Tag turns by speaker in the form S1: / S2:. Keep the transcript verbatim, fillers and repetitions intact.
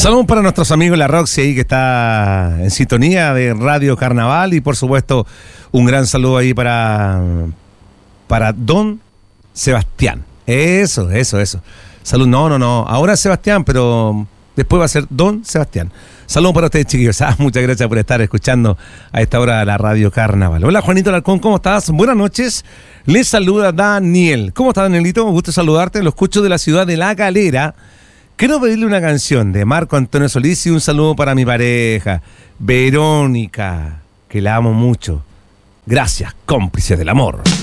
S1: Saludos para nuestros amigos la Roxy ahí que está en sintonía de Radio Carnaval y por supuesto un gran saludo ahí para, para Don Sebastián. Eso, eso, eso. Salud, no, no, no. Ahora Sebastián, pero después va a ser Don Sebastián. Saludos para ustedes, chiquillos. Ah, muchas gracias por estar escuchando a esta hora la Radio Carnaval. Hola, Juanito Alarcón, ¿cómo estás? Buenas noches. Les saluda Daniel. ¿Cómo estás, Danielito? Me gusta saludarte. Lo escucho de la ciudad de La Calera. Quiero pedirle una canción de Marco Antonio Solís y un saludo para mi pareja, Verónica, que la amo mucho. Gracias, cómplices del amor.